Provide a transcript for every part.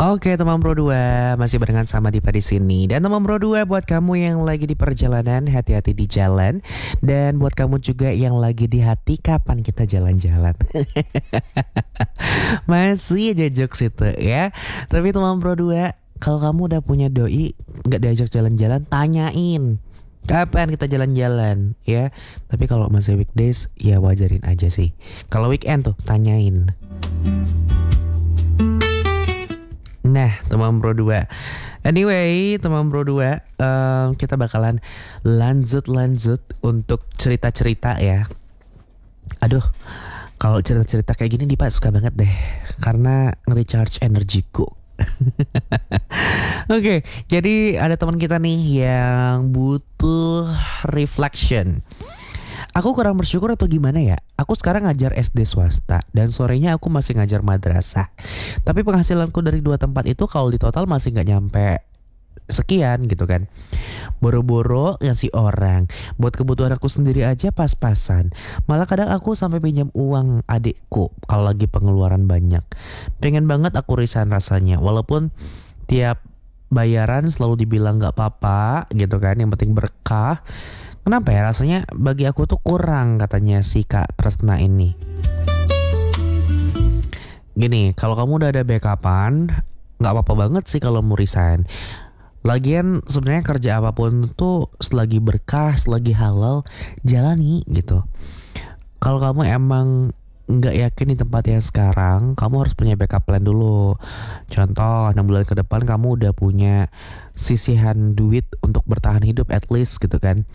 Oke teman Pro 2, masih barengan sama Dipa di sini. Dan teman Pro 2, buat kamu yang lagi di perjalanan, hati-hati di jalan. Dan buat kamu juga yang lagi di hati, kapan kita jalan-jalan? Masih aja jokes itu ya. Tapi teman Pro 2, kalau kamu udah punya doi nggak diajak jalan-jalan, tanyain kapan kita jalan-jalan ya. Tapi kalau masih weekdays ya wajarin aja sih. Kalau weekend tuh tanyain. Nah, teman Pro 2. Anyway, teman Pro 2, kita bakalan lanjut untuk cerita-cerita ya. Aduh, kalau cerita-cerita kayak gini Dipa suka banget deh, karena nge-recharge energiku. Oke, jadi ada teman kita nih yang butuh reflection. Aku kurang bersyukur atau gimana ya? Aku sekarang ngajar SD swasta dan sorenya aku masih ngajar madrasah. Tapi penghasilanku dari dua tempat itu kalau di total masih nggak nyampe sekian gitu kan. Boro-boro ngasih orang, buat kebutuhan aku sendiri aja pas-pasan. Malah kadang aku sampai pinjam uang adikku kalau lagi pengeluaran banyak. Pengen banget aku resign rasanya, walaupun tiap bayaran selalu dibilang nggak apa-apa gitu kan, yang penting berkah. Kenapa ya, rasanya bagi aku tuh kurang, katanya si Kak Tresna ini. Gini, kalau kamu udah ada backupan, gak apa-apa banget sih kalau mau resign. Lagian sebenarnya kerja apapun tuh selagi berkah, selagi halal, jalani gitu. Kalau kamu emang nggak yakin di tempat yang sekarang, kamu harus punya backup plan dulu. Contoh, 6 bulan ke depan kamu udah punya sisihan duit untuk bertahan hidup at least gitu kan.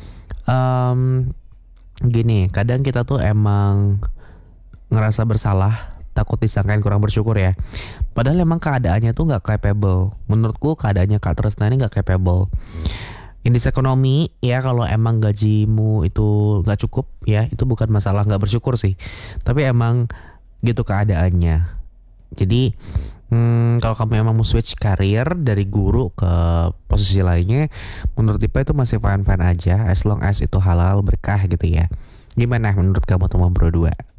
Gini, kadang kita tuh emang ngerasa bersalah, takut disangkain kurang bersyukur ya. Padahal emang keadaannya tuh nggak capable. Menurutku keadaannya Kak Tresna ini nggak capable. Indeks ekonomi ya, kalau emang gajimu itu nggak cukup ya, itu bukan masalah nggak bersyukur sih. Tapi emang gitu keadaannya. Jadi kalau kamu emang mau switch karir dari guru ke posisi lainnya, menurut Dipa itu masih fine-fine aja, as long as itu halal berkah gitu ya. Gimana menurut kamu teman Pro 2?